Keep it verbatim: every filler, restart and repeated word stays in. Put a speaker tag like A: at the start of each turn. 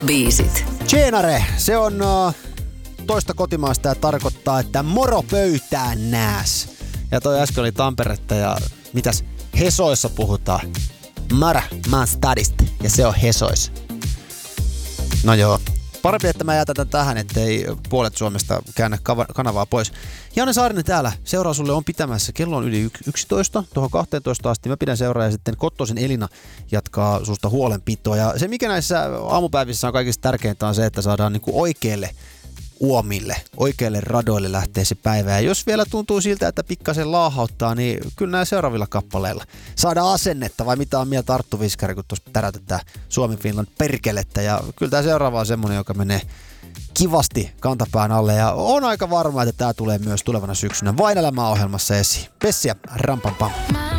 A: Biisit.
B: Genare, se on uh, toista kotimaasta ja tarkoittaa, että moro pöytään nääs. Ja toi äsken oli Tamperetta ja mitäs Hesoissa puhutaan. Mara maan stadist ja se on Hesois. No joo. Parempi, että mä jätän tähän, ettei puolet Suomesta käännä kanavaa pois. Janne Saarinen täällä. Seuraa sulle on pitämässä. Kello on yli yksitoista. Tuohon kahteentoista asti mä pidän seuraa ja sitten Kottosen Elina jatkaa susta huolenpitoa. Ja se mikä näissä aamupäivissä on kaikista tärkeintä on se, että saadaan niinku oikealle uomille, oikealle radoille lähtee se päivä. Ja jos vielä tuntuu siltä, että pikkasen laahauttaa, niin kyllä näin seuraavilla kappaleilla saadaan asennetta, vai mitä on mieltä Arttu Viskari, kun tuossa tärätetään Suomi Finland perkelettä. Ja kyllä tämä seuraava on semmonen, joka menee kivasti kantapään alle. Ja on aika varma, että tämä tulee myös tulevana syksynä Vain elämää -ohjelmassa esiin. Pessiä, rampampam.